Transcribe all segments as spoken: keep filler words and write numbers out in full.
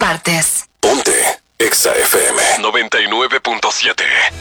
partes. Ponte Exa F M noventa y nueve punto siete.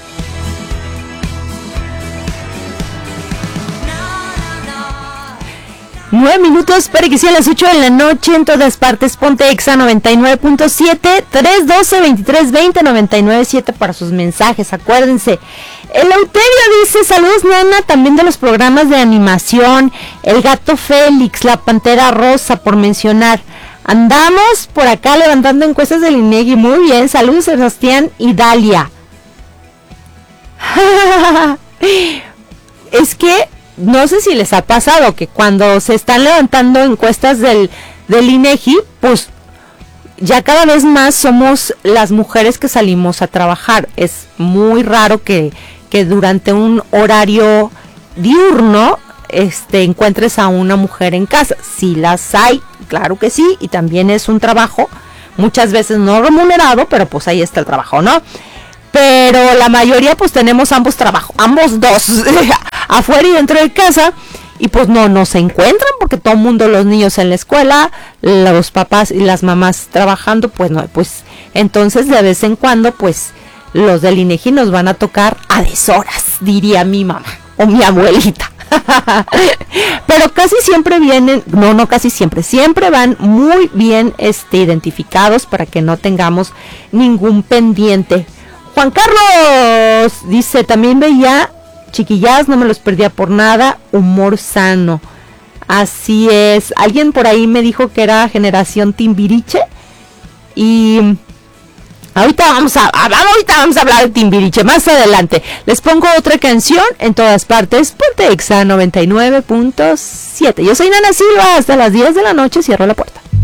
Nueve minutos para que sea las ocho de la noche en todas partes. Ponte Exa noventa y nueve punto siete, tres doce, veintitrés veinte, noventa y nueve siete para sus mensajes. Acuérdense. El Euterio dice: saludos, nana, también de los programas de animación, El Gato Félix, La Pantera Rosa, por mencionar. Andamos por acá levantando encuestas del INEGI. Muy bien, saludos, Sebastián y Dalia. Es que no sé si les ha pasado que cuando se están levantando encuestas del, del INEGI, pues ya cada vez más somos las mujeres que salimos a trabajar. Es muy raro que, que durante un horario diurno este, encuentres a una mujer en casa. Sí las hay, claro que sí, y también es un trabajo, muchas veces no remunerado, pero pues ahí está el trabajo, ¿no? Pero la mayoría pues tenemos ambos trabajos, ambos dos, afuera y dentro de casa, y pues no, no se encuentran porque todo el mundo, los niños en la escuela, los papás y las mamás trabajando, pues no, pues entonces de vez en cuando pues los del INEGI nos van a tocar a deshoras, diría mi mamá o mi abuelita. Pero casi siempre vienen, no, no casi siempre, siempre van muy bien este, identificados para que no tengamos ningún pendiente. Juan Carlos dice: también veía Chiquillas, no me los perdía por nada, humor sano. Así es, alguien por ahí me dijo que era generación Timbiriche y ahorita vamos a, ahorita vamos a hablar de Timbiriche más adelante. Les pongo otra canción en todas partes. Ponte Exa noventa y nueve punto siete. Yo soy Nana Silva, hasta las diez de la noche cierro la puerta.